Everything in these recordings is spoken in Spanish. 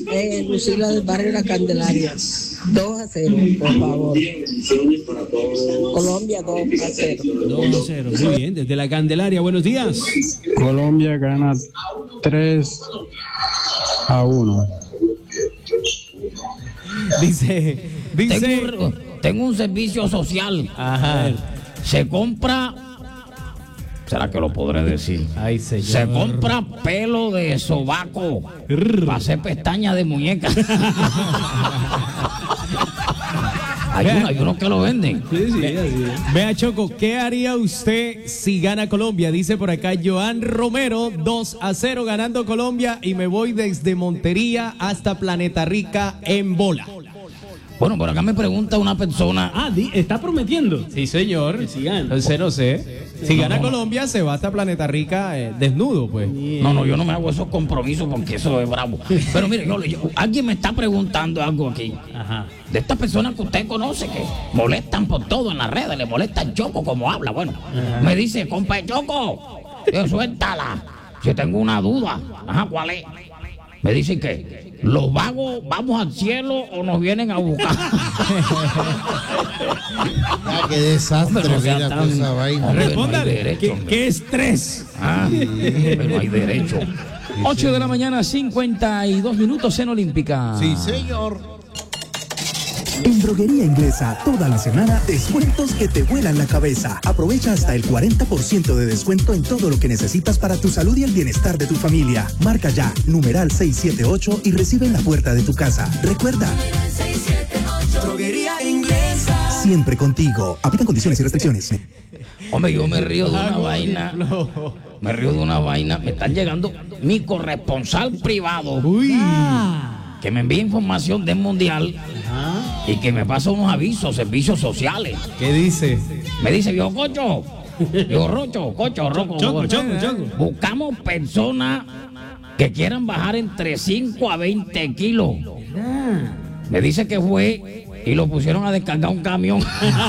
Lucila del barrio La Candelaria. 2-0, por favor. Colombia 2-0. 2-0, muy bien. Desde La Candelaria, buenos días. Colombia gana 3-1. Dice. Tengo un servicio social. Ajá. Se compra. ¿Será que lo podré decir? Ay, señor. Se compra pelo de sobaco para hacer pestañas de muñeca. Hay unos que lo venden. Sí, así es. Vea, Choco, ¿qué haría usted si gana Colombia? Dice por acá Joan Romero, 2-0 ganando Colombia y me voy desde Montería hasta Planeta Rica en bola. Bueno, por acá me pregunta una persona. ¿Está prometiendo? Sí, señor. Que si gana. Entonces no sé. Si gana Colombia, se va hasta Planeta Rica desnudo, pues. No, yo no me hago esos compromisos porque eso es bravo. Pero mire, alguien me está preguntando algo aquí. Ajá. De estas personas que usted conoce que molestan por todo en las redes, le molesta Choco como habla. Bueno, me dice, compa Choco, yo suéltala. Si tengo una duda. Ajá, ¿cuál es? Me dicen que los vagos vamos al cielo o nos vienen a buscar. Qué desastre, Hombre, no sea mira tan- esa vaina. Hombre, Respóndale, no hay derecho, ¿qué estrés? pero no hay derecho. 8 de la mañana, 52 minutos en Olímpica. Sí, señor. En Droguería Inglesa, toda la semana, descuentos que te vuelan la cabeza. Aprovecha hasta el 40% de descuento en todo lo que necesitas para tu salud y el bienestar de tu familia. Marca ya, numeral 678 y recibe en la puerta de tu casa. Recuerda, Droguería Inglesa. Siempre contigo. Aplican condiciones y restricciones. Hombre, yo me río de una vaina. Me río de una vaina. Me están llegando mi corresponsal privado. Que me envía información del mundial. Y que me pasa unos avisos, servicios sociales. ¿Qué dice? Me dice, yo Cocho, Roco. Choco. Buscamos personas que quieran bajar entre 5 a 20 kilos. Me dice que fue y lo pusieron a descargar un camión.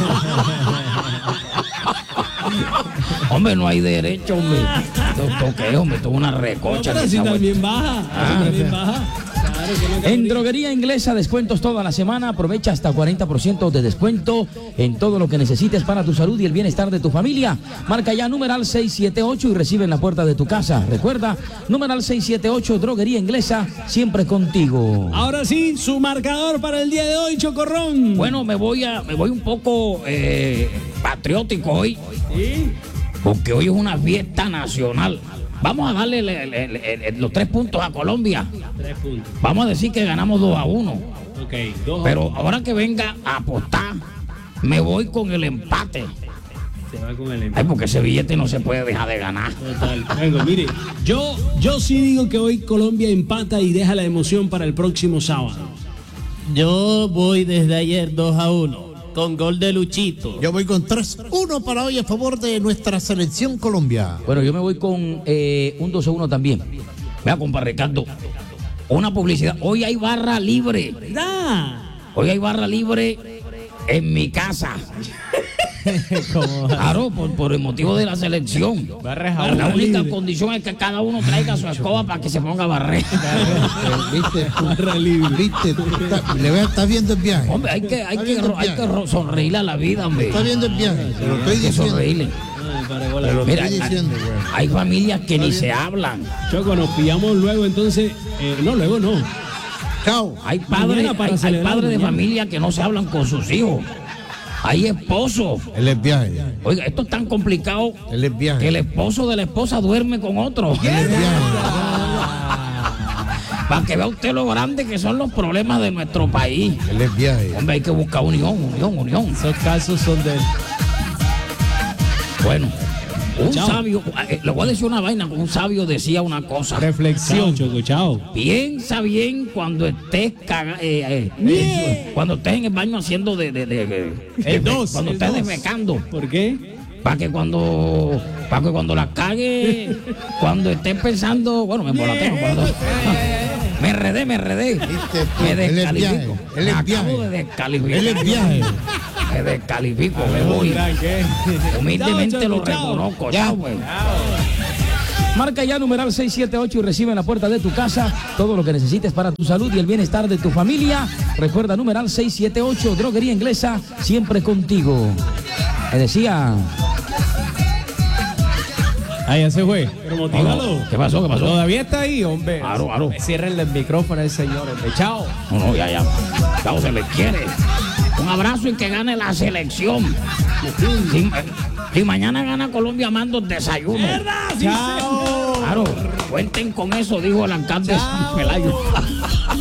Hombre, no hay derecho, hombre. Hombre, esto es una recocha. Pero si también baja. También baja. Claro que no. En Droguería Inglesa, descuentos toda la semana. Aprovecha hasta 40% de descuento en todo lo que necesites para tu salud y el bienestar de tu familia. Marca ya numeral 678 y recibe en la puerta de tu casa. Recuerda, numeral 678, Droguería Inglesa, siempre contigo. Ahora sí, su marcador para el día de hoy, Chocorrón. Bueno, me voy un poco patriótico hoy. ¿Sí? Porque hoy es una fiesta nacional. Vamos a darle los 3 puntos a Colombia. 3 puntos. Vamos a decir que ganamos 2-1. Ok, 2. Pero ahora que venga a apostar, me voy con el empate. Se va con el Ay, empate. porque ese billete no se puede dejar de ganar. Total. Vengo, mire, yo sí digo que hoy Colombia empata y deja la emoción para el próximo sábado. Yo voy desde ayer 2-1 con gol de Luchito. Yo voy con 3-1 para hoy a favor de nuestra selección Colombia. Bueno, yo me voy con un 2-1 también. Vea, compa Ricardo, una publicidad. Hoy hay barra libre. Hoy hay barra libre en mi casa. Claro, por el motivo de la selección. La única condición es que cada uno traiga su escoba para que se ponga a barrer. ¿Viste? Estás viendo el viaje. Hombre, hay que sonreírle a la vida, hombre. Está viendo el viaje. Te lo estoy Hay que diciendo. sonreírle. Te lo Mira, estoy diciendo, güey. hay familias que ni se hablan. Choco, nos pillamos luego entonces. Luego no. Chao. Hay padres de familia que no se hablan con sus hijos. Hay esposos. Él es viaje. Oiga, esto es tan complicado Él es viaje. que el esposo de la esposa duerme con otro. Él es viaje. Para que vea usted lo grande que son los problemas de nuestro país. Él es viaje. Hombre, hay que buscar unión. Esos casos son de... Bueno, un sabio, le voy a decir una vaina, un sabio decía una cosa. Reflexión. Choco, chao. Piensa bien cuando estés cuando estés en el baño haciendo cuando estés defecando. ¿Por qué? Para que cuando la cague, cuando estés pensando, bueno, me embolateo. Me enredé. Me descalifico. Él es Me viaje. acabo de descalificar. Él es viaje. Me descalifico, me voy. Humildemente lo reconozco. Ya, pues. Marca ya numeral 678 y recibe en la puerta de tu casa todo lo que necesites para tu salud y el bienestar de tu familia. Recuerda numeral 678, Droguería Inglesa, siempre contigo. Me decía... Ah, ya se fue. Pero motívalo. ¿Qué pasó? ¿Qué pasó? Todavía está ahí, hombre. Claro. Cierren el micrófono al señor, hombre. Chao. No, ya. Chao, se les quiere. Un abrazo y que gane la selección. Si mañana gana Colombia, mando desayuno. Chao. Claro, cuenten con eso, dijo el alcalde Pelayo.